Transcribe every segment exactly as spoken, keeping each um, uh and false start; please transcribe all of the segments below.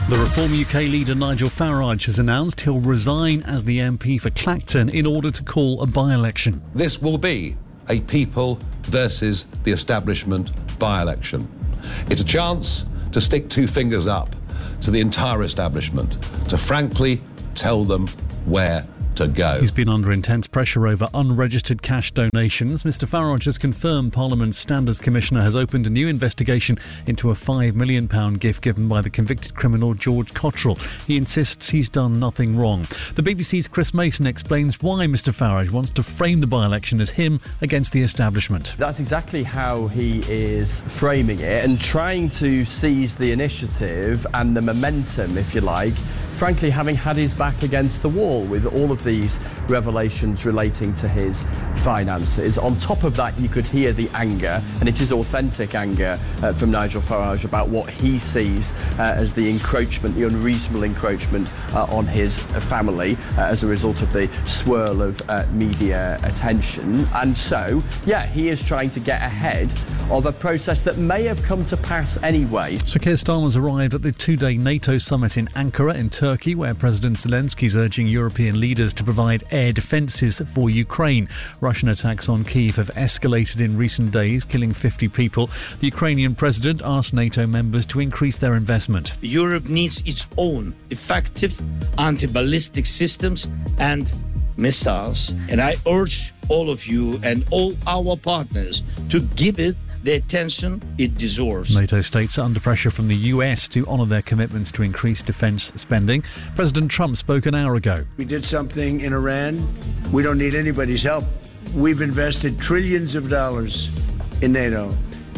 The Reform U K leader Nigel Farage has announced he'll resign as the M P for Clacton in order to call a by-election. This will be a people versus the establishment by-election. It's a chance to stick two fingers up to the entire establishment, to frankly tell them where to go. He's been under intense pressure over unregistered cash donations. Mister Farage has confirmed Parliament's Standards Commissioner has opened a new investigation into a five million pounds gift given by the convicted criminal George Cottrell. He insists he's done nothing wrong. The B B C's Chris Mason explains why Mister Farage wants to frame the by-election as him against the establishment. That's exactly how he is framing it and trying to seize the initiative and the momentum, if you like, frankly, having had his back against the wall with all of these revelations relating to his finances. On top of that, you could hear the anger, and it is authentic anger uh, from Nigel Farage about what he sees uh, as the encroachment, the unreasonable encroachment uh, on his uh, family uh, as a result of the swirl of uh, media attention. And so, yeah, he is trying to get ahead of a process that may have come to pass anyway. Sir Keir Starmer's arrived at the two-day NATO summit in Ankara in Turkey, where President Zelensky is urging European leaders to provide air defences for Ukraine. Russian attacks on Kyiv have escalated in recent days, killing fifty people. The Ukrainian president asked NATO members to increase their investment. Europe needs its own effective anti-ballistic systems and missiles, and I urge all of you and all our partners to give it the attention it deserves. NATO states are under pressure from the U S to honour their commitments to increase defence spending. President Trump spoke an hour ago. We did something in Iran. We don't need anybody's help. We've invested trillions of dollars in NATO.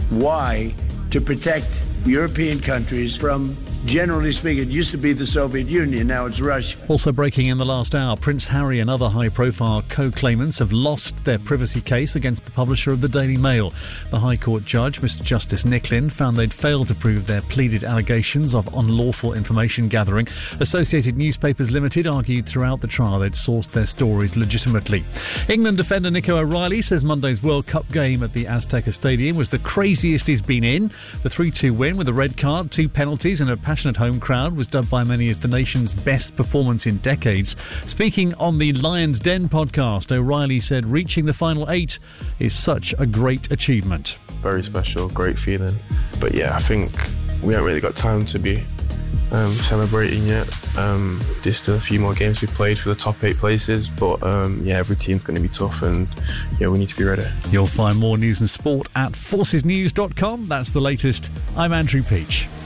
Why? To protect European countries from, generally speaking, it used to be the Soviet Union, now it's Russia. Also breaking in the last hour, Prince Harry and other high-profile co-claimants have lost their privacy case against the publisher of the Daily Mail. The High Court judge, Mister Justice Nicklin, found they'd failed to prove their pleaded allegations of unlawful information gathering. Associated Newspapers Limited argued throughout the trial they'd sourced their stories legitimately. England defender Nico O'Reilly says Monday's World Cup game at the Azteca Stadium was the craziest he's been in. The three two win with a red card, two penalties and a passionate home crowd was dubbed by many as the nation's best performance in decades. Speaking on the Lions Den podcast, O'Reilly said reaching the final eight is such a great achievement. Very special, great feeling. But yeah, I think we haven't really got time to be um, celebrating yet. Um, there's still a few more games we played for the top eight places, but um, yeah, every team's going to be tough and yeah, we need to be ready. You'll find more news and sport at forces news dot com. That's the latest. I'm Andrew Peach.